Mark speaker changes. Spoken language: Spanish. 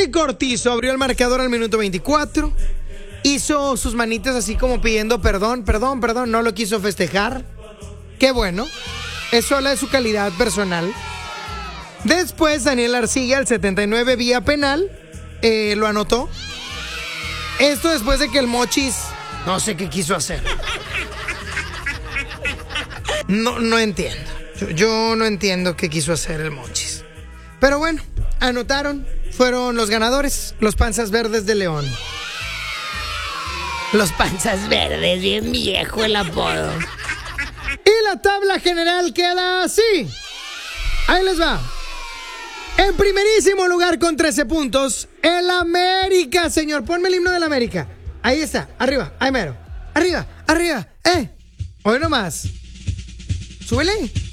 Speaker 1: Enrique Cortizo abrió el marcador al minuto 24. Hizo sus manitas así como pidiendo perdón, no lo quiso festejar. Qué bueno. Eso habla de su calidad personal. Después Daniel Arcilla, al 79, vía penal, lo anotó. Esto después de que el Mochis, no sé qué quiso hacer. No entiendo. Yo no entiendo qué quiso hacer el Mochis. Pero bueno, anotaron. Fueron los ganadores, los Panzas Verdes de León.
Speaker 2: Los Panzas Verdes, bien viejo el apodo.
Speaker 1: Y la tabla general queda así. Ahí les va. En primerísimo lugar con 13 puntos, el América, señor. Ponme el himno del América. Ahí está, arriba, ahí mero. Arriba, hoy nomás. Súbele.